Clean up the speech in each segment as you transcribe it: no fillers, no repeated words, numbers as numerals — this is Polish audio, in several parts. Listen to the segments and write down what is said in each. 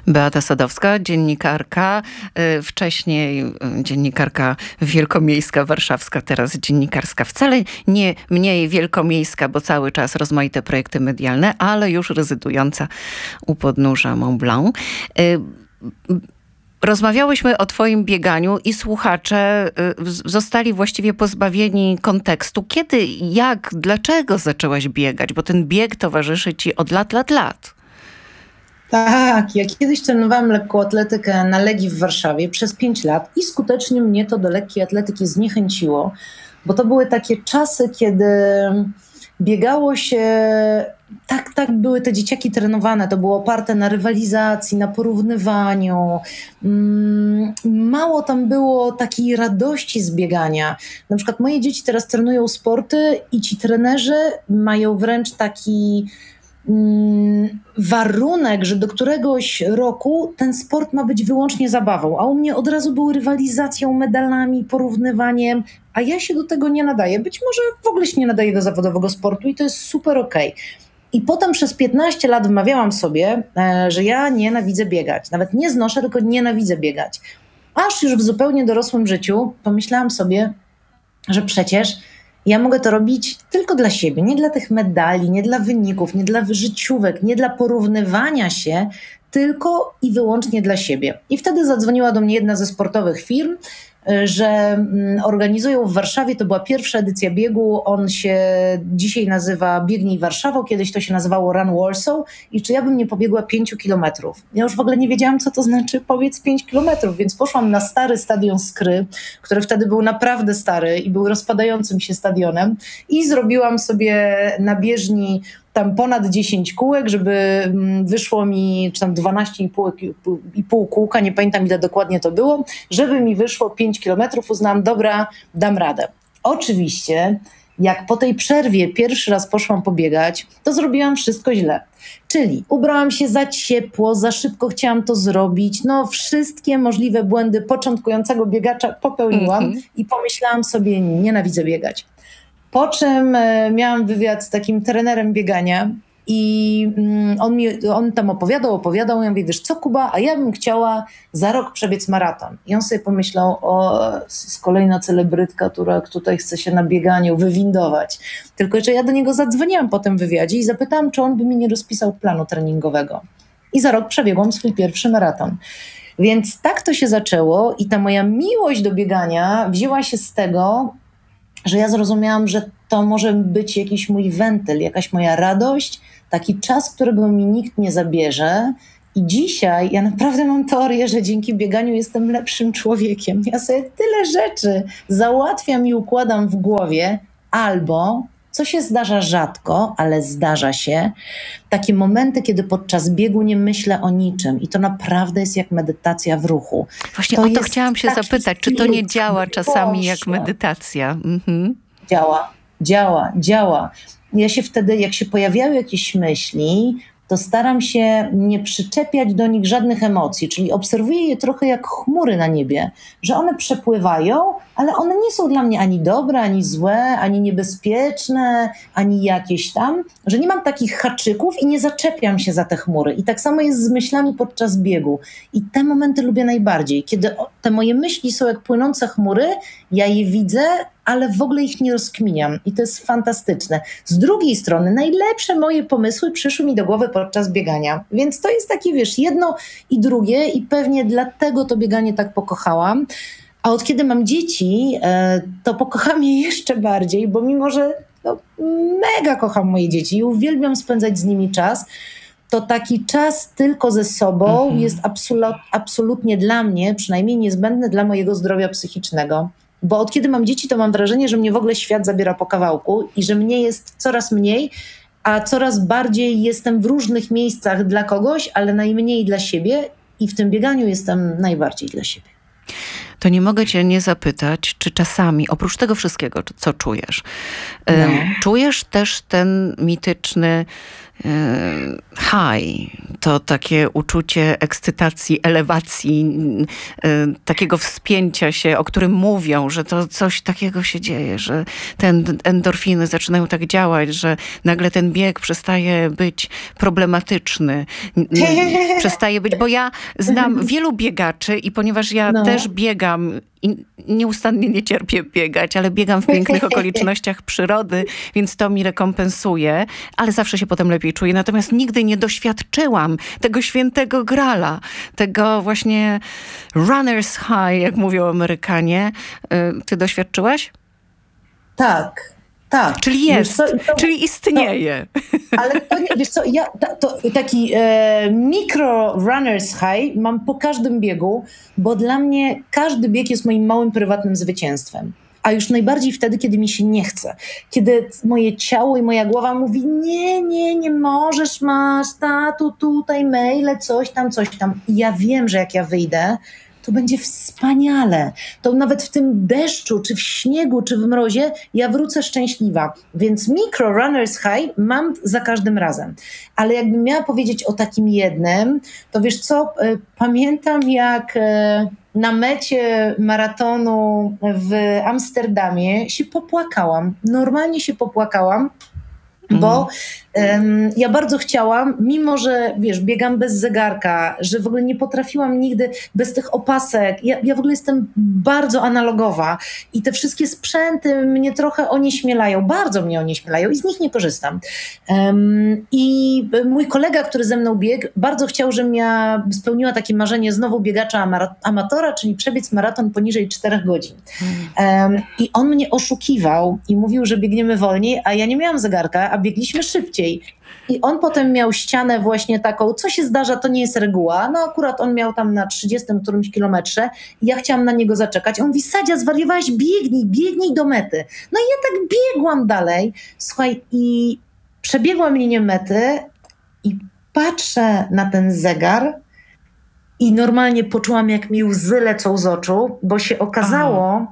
Beata Sadowska, dziennikarka, wcześniej dziennikarka wielkomiejska, warszawska, teraz dziennikarska wcale nie mniej wielkomiejska, bo cały czas rozmaite projekty medialne, ale już rezydująca u podnóża Mont Blanc. Rozmawiałyśmy o twoim bieganiu i słuchacze zostali właściwie pozbawieni kontekstu. Kiedy, jak, dlaczego zaczęłaś biegać? Bo ten bieg towarzyszy ci od lat. Tak, ja kiedyś trenowałam lekkoatletykę na Legii w Warszawie przez 5 lat i skutecznie mnie to do lekkiej atletyki zniechęciło, bo to były takie czasy, kiedy biegało się, tak były te dzieciaki trenowane, to było oparte na rywalizacji, na porównywaniu. Mało tam było takiej radości z biegania. Na przykład moje dzieci teraz trenują sporty i ci trenerzy mają wręcz taki warunek, że do któregoś roku ten sport ma być wyłącznie zabawą, a u mnie od razu był rywalizacją, medalami, porównywaniem, a ja się do tego nie nadaję. Być może w ogóle się nie nadaję do zawodowego sportu i to jest super okej. I potem przez 15 lat wmawiałam sobie, że ja nienawidzę biegać. Nawet nie znoszę, tylko nienawidzę biegać. Aż już w zupełnie dorosłym życiu pomyślałam sobie, że przecież ja mogę to robić tylko dla siebie, nie dla tych medali, nie dla wyników, nie dla życiówek, nie dla porównywania się, tylko i wyłącznie dla siebie. I wtedy zadzwoniła do mnie jedna ze sportowych firm, że organizują w Warszawie, to była pierwsza edycja biegu, on się dzisiaj nazywa Biegnij Warszawą, kiedyś to się nazywało Run Warsaw i czy ja bym nie pobiegła 5 kilometrów. Ja już w ogóle nie wiedziałam, co to znaczy powiedz 5 kilometrów, więc poszłam na stary stadion Skry, który wtedy był naprawdę stary i był rozpadającym się stadionem i zrobiłam sobie na bieżni tam ponad 10 kółek, żeby wyszło mi, czy tam 12,5 kółka, nie pamiętam ile dokładnie to było, żeby mi wyszło 5 kilometrów, uznałam, dobra, dam radę. Oczywiście, jak po tej przerwie pierwszy raz poszłam pobiegać, to zrobiłam wszystko źle. Czyli ubrałam się za ciepło, za szybko chciałam to zrobić, wszystkie możliwe błędy początkującego biegacza popełniłam i pomyślałam sobie, nienawidzę biegać. Po czym miałam wywiad z takim trenerem biegania i on tam opowiadał, ja mówię, wiesz co Kuba, a ja bym chciała za rok przebiec maraton. I on sobie pomyślał, jest kolejna celebrytka, która tutaj chce się na bieganiu wywindować. Tylko że ja do niego zadzwoniłam po tym wywiadzie i zapytałam, czy on by mi nie rozpisał planu treningowego. I za rok przebiegłam swój pierwszy maraton. Więc tak to się zaczęło i ta moja miłość do biegania wzięła się z tego, że ja zrozumiałam, że to może być jakiś mój wentyl, jakaś moja radość, taki czas, którego mi nikt nie zabierze. I dzisiaj ja naprawdę mam teorię, że dzięki bieganiu jestem lepszym człowiekiem. Ja sobie tyle rzeczy załatwiam i układam w głowie, albo, co się zdarza rzadko, ale zdarza się, takie momenty, kiedy podczas biegu nie myślę o niczym i to naprawdę jest jak medytacja w ruchu. Właśnie o to chciałam się zapytać, czy to nie działa czasami jak medytacja? Działa. Ja się wtedy, jak się pojawiają jakieś myśli, to staram się nie przyczepiać do nich żadnych emocji, czyli obserwuję je trochę jak chmury na niebie, że one przepływają, ale one nie są dla mnie ani dobre, ani złe, ani niebezpieczne, ani jakieś tam, że nie mam takich haczyków i nie zaczepiam się za te chmury. I tak samo jest z myślami podczas biegu. I te momenty lubię najbardziej, kiedy te moje myśli są jak płynące chmury, ja je widzę, ale w ogóle ich nie rozkminiam i to jest fantastyczne. Z drugiej strony najlepsze moje pomysły przyszły mi do głowy podczas biegania, więc to jest takie, jedno i drugie i pewnie dlatego to bieganie tak pokochałam. A od kiedy mam dzieci, to pokocham je jeszcze bardziej, bo mimo, że mega kocham moje dzieci i uwielbiam spędzać z nimi czas, to taki czas tylko ze sobą jest absolutnie dla mnie, przynajmniej niezbędny dla mojego zdrowia psychicznego. Bo od kiedy mam dzieci, to mam wrażenie, że mnie w ogóle świat zabiera po kawałku i że mnie jest coraz mniej, a coraz bardziej jestem w różnych miejscach dla kogoś, ale najmniej dla siebie i w tym bieganiu jestem najbardziej dla siebie. To nie mogę cię nie zapytać, czy czasami, oprócz tego wszystkiego, co czujesz, czujesz też ten mityczny high, to takie uczucie ekscytacji, elewacji, takiego wspięcia się, o którym mówią, że to coś takiego się dzieje, że te endorfiny zaczynają tak działać, że nagle ten bieg przestaje być problematyczny, przestaje być, bo ja znam wielu biegaczy i ponieważ ja też biegam i nieustannie nie cierpię biegać, ale biegam w pięknych okolicznościach przyrody, więc to mi rekompensuje, ale zawsze się potem lepiej czuję. Natomiast nigdy nie doświadczyłam tego świętego grala, tego właśnie runner's high, jak mówią Amerykanie. Ty doświadczyłaś? Tak. Tak. Czyli jest, czyli istnieje. Ale to nie, wiesz co, ja taki micro runners high mam po każdym biegu, bo dla mnie każdy bieg jest moim małym prywatnym zwycięstwem. A już najbardziej wtedy, kiedy mi się nie chce. Kiedy moje ciało i moja głowa mówi nie możesz, masz tutaj maile, coś tam. I ja wiem, że jak ja wyjdę, to będzie wspaniale. To nawet w tym deszczu, czy w śniegu, czy w mrozie, ja wrócę szczęśliwa. Więc micro runners high mam za każdym razem. Ale jakbym miała powiedzieć o takim jednym, to wiesz co, pamiętam jak na mecie maratonu w Amsterdamie się popłakałam. Normalnie się popłakałam, bo ja bardzo chciałam, mimo że wiesz, biegam bez zegarka, że w ogóle nie potrafiłam nigdy bez tych opasek. Ja w ogóle jestem bardzo analogowa i te wszystkie sprzęty mnie trochę onieśmielają, bardzo mnie onieśmielają i z nich nie korzystam. I mój kolega, który ze mną biegł, bardzo chciał, żebym ja spełniła takie marzenie znowu biegacza amatora, czyli przebiec maraton poniżej 4 godzin. I on mnie oszukiwał i mówił, że biegniemy wolniej, a ja nie miałam zegarka, a biegliśmy szybciej. I on potem miał ścianę właśnie taką, co się zdarza, to nie jest reguła. No akurat on miał tam na 30 którymś kilometrze i ja chciałam na niego zaczekać. On mówi, Sadzia, zwariowałaś, biegnij do mety. No i ja tak biegłam dalej. Słuchaj, i przebiegłam linię mety i patrzę na ten zegar i normalnie poczułam, jak mi łzy lecą z oczu, bo się okazało,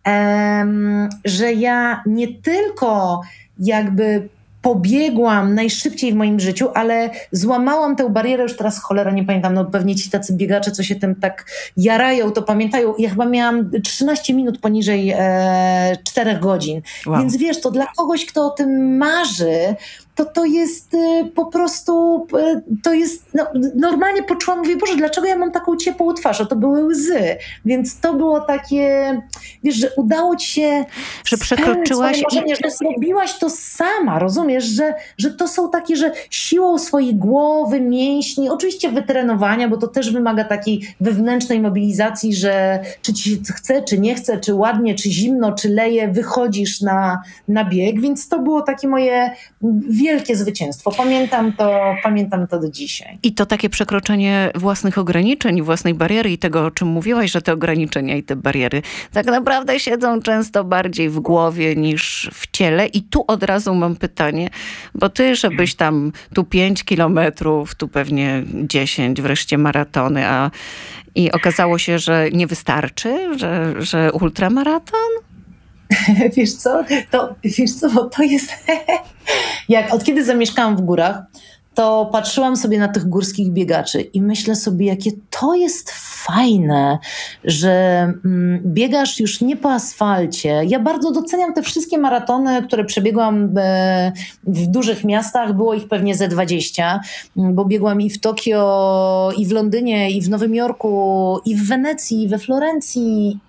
że ja nie tylko jakby pobiegłam najszybciej w moim życiu, ale złamałam tę barierę, już teraz cholera nie pamiętam, no pewnie ci tacy biegacze, co się tym tak jarają, to pamiętają. Ja chyba miałam 13 minut poniżej 4 godzin. Wow. Więc wiesz, to dla kogoś, kto o tym marzy, to jest po prostu, to jest, no, normalnie poczułam, mówię, Boże, dlaczego ja mam taką ciepłą twarz? A to były łzy. Więc to było takie, wiesz, że udało ci się, że przekroczyłaś marzenie, że zrobiłaś to sama, rozumiesz, że to są takie, że siłą swojej głowy, mięśni, oczywiście wytrenowania, bo to też wymaga takiej wewnętrznej mobilizacji, że czy ci się chce, czy nie chce, czy ładnie, czy zimno, czy leje, wychodzisz na bieg, więc to było takie moje wielkie zwycięstwo. Pamiętam to do dzisiaj. I to takie przekroczenie własnych ograniczeń, własnej bariery i tego, o czym mówiłaś, że te ograniczenia i te bariery tak naprawdę siedzą często bardziej w głowie niż w ciele. I tu od razu mam pytanie, bo ty, żebyś tam tu 5 kilometrów, tu pewnie 10, wreszcie maratony, i okazało się, że nie wystarczy, że ultramaraton? Wiesz co, bo to jest... Od kiedy zamieszkałam w górach, to patrzyłam sobie na tych górskich biegaczy i myślę sobie, jakie to jest fajne, że biegasz już nie po asfalcie. Ja bardzo doceniam te wszystkie maratony, które przebiegłam w dużych miastach. Było ich pewnie ze 20, bo biegłam i w Tokio, i w Londynie, i w Nowym Jorku, i w Wenecji, i we Florencji,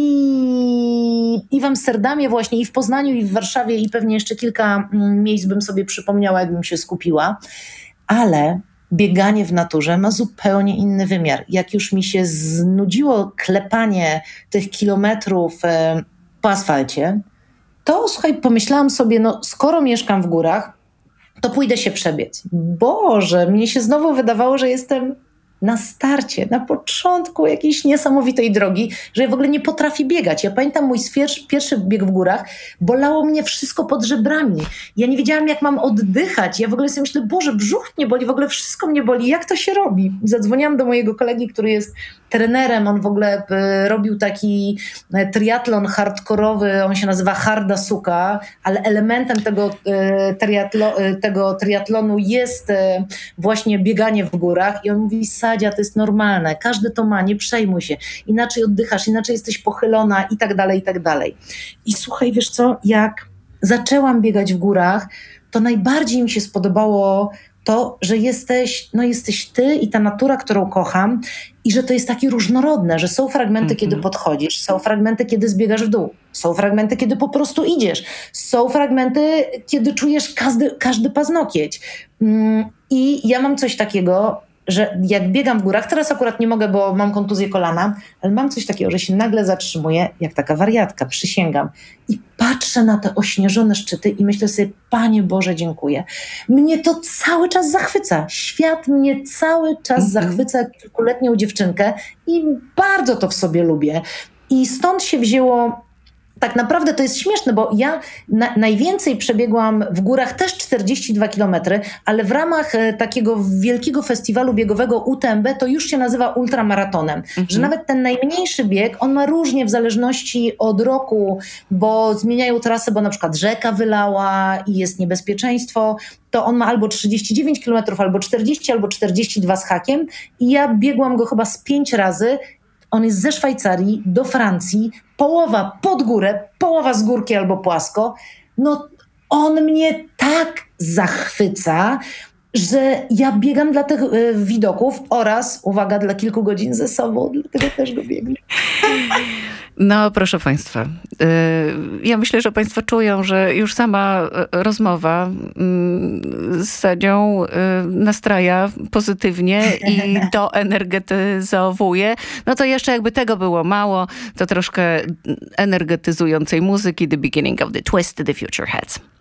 i w Amsterdamie właśnie, i w Poznaniu, i w Warszawie, i pewnie jeszcze kilka miejsc bym sobie przypomniała, jakbym się skupiła. Ale bieganie w naturze ma zupełnie inny wymiar. Jak już mi się znudziło klepanie tych kilometrów po asfalcie, to słuchaj, pomyślałam sobie, no skoro mieszkam w górach, to pójdę się przebiec. Boże, mnie się znowu wydawało, że jestem na starcie, na początku jakiejś niesamowitej drogi, że ja w ogóle nie potrafię biegać. Ja pamiętam mój pierwszy bieg w górach, bolało mnie wszystko pod żebrami. Ja nie wiedziałam, jak mam oddychać. Ja w ogóle sobie myślę, Boże, brzuch mnie boli, w ogóle wszystko mnie boli. Jak to się robi? Zadzwoniłam do mojego kolegi, który jest trenerem. On w ogóle robił taki triatlon hardkorowy, on się nazywa Harda Suka, ale elementem tego triatlonu jest właśnie bieganie w górach i on mówi, Sadzia, to jest normalne, każdy to ma, nie przejmuj się, inaczej oddychasz, inaczej jesteś pochylona i tak dalej, i tak dalej. I słuchaj, wiesz co, jak zaczęłam biegać w górach, to najbardziej mi się spodobało to, że jesteś ty i ta natura, którą kocham i że to jest takie różnorodne, że są fragmenty, kiedy podchodzisz, są fragmenty, kiedy zbiegasz w dół, są fragmenty, kiedy po prostu idziesz, są fragmenty, kiedy czujesz każdy paznokieć. I ja mam coś takiego, że jak biegam w górach, teraz akurat nie mogę, bo mam kontuzję kolana, ale mam coś takiego, że się nagle zatrzymuję, jak taka wariatka, przysięgam. I patrzę na te ośnieżone szczyty i myślę sobie, Panie Boże, dziękuję. Mnie to cały czas zachwyca. Świat mnie cały czas zachwyca jak kilkuletnią dziewczynkę i bardzo to w sobie lubię. I stąd się wzięło. Tak naprawdę to jest śmieszne, bo ja najwięcej przebiegłam w górach też 42 kilometry, ale w ramach takiego wielkiego festiwalu biegowego UTMB to już się nazywa ultramaratonem. Że nawet ten najmniejszy bieg, on ma różnie w zależności od roku, bo zmieniają trasę, bo na przykład rzeka wylała i jest niebezpieczeństwo, to on ma albo 39 kilometrów, albo 40, albo 42 z hakiem i ja biegłam go chyba z 5 razy. On jest ze Szwajcarii do Francji, połowa pod górę, połowa z górki albo płasko. No on mnie tak zachwyca, że ja biegam dla tych widoków oraz, uwaga, dla kilku godzin ze sobą, dlatego też go biegnę. No, proszę Państwa, ja myślę, że Państwo czują, że już sama rozmowa z Sadzią nastraja pozytywnie i doenergetyzowuje. No to jeszcze jakby tego było mało, to troszkę energetyzującej muzyki, The Beginning of the Twist, The Future Heads.